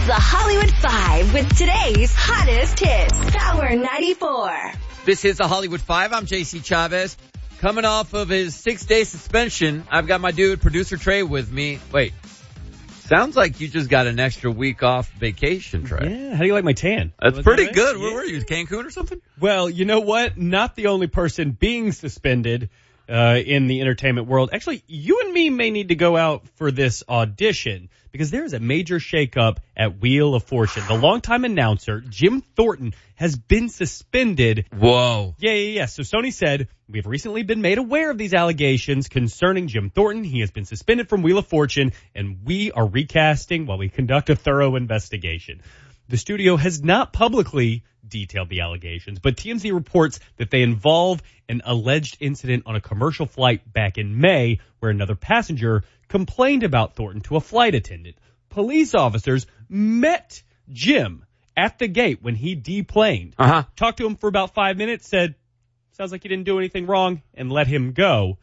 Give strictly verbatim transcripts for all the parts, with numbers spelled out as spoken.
It's the Hollywood Five with today's hottest hits. Power ninety-four. This is the Hollywood Five. I'm J C Chavez. Coming off of his six-day suspension, I've got my dude, producer Trey, with me. Wait, sounds like you just got an extra week off vacation, Trey. Yeah, how do you like my tan? That's Was pretty that good. right? Where Yeah. were you? Cancun or something? Well, you know what? Not the only person being suspended uh, in the entertainment world. Actually, you and me may need to go out for this audition because there is a major shakeup at Wheel of Fortune. The longtime announcer, Jim Thornton, has been suspended. Whoa. Yeah, yeah, yeah. So Sony said, we have recently been made aware of these allegations concerning Jim Thornton. He has been suspended from Wheel of Fortune, and we are recasting while we conduct a thorough investigation. The studio has not publicly detailed the allegations, but T M Z reports that they involve an alleged incident on a commercial flight back in May where another passenger complained about Thornton to a flight attendant. Police officers met Jim at the gate when he deplaned, Uh-huh. talked to him for about five minutes, said, sounds like you didn't do anything wrong, and let him go.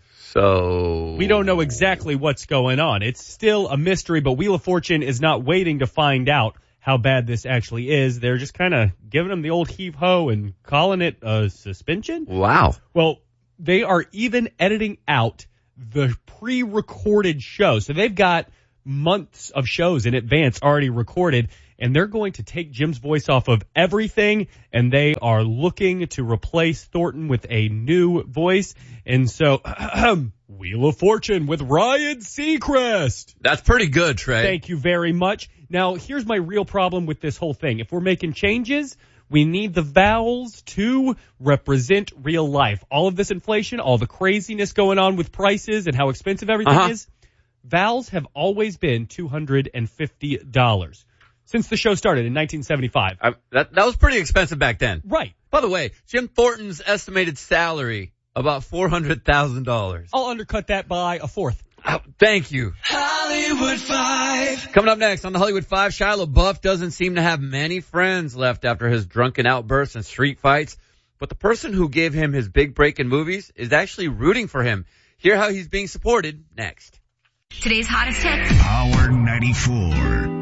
So We don't know exactly what's going on. It's still a mystery, but Wheel of Fortune is not waiting to find out how bad this actually is. They're just kind of giving him the old heave-ho and calling it a suspension. Wow. Well, they are even editing out the pre-recorded show. So they've got months of shows in advance already recorded, and they're going to take Jim's voice off of everything, and they are looking to replace Thornton with a new voice. And so, Wheel of Fortune with Ryan Seacrest. That's pretty good, Trey. Thank you very much. Now, here's my real problem with this whole thing. If we're making changes, we need the vowels to represent real life. All of this inflation, all the craziness going on with prices and how expensive everything Uh-huh. is, vowels have always been two hundred fifty dollars since the show started in nineteen seventy-five. I, that, that was pretty expensive back then. Right. By the way, Jim Thornton's estimated salary, about four hundred thousand dollars. I'll undercut that by a fourth. Oh, thank you. Hollywood Five. Coming up next on the Hollywood Five, Shia LaBeouf doesn't seem to have many friends left after his drunken outbursts and street fights. But the person who gave him his big break in movies is actually rooting for him. Hear how he's being supported next. Today's hottest hits. Power ninety-four.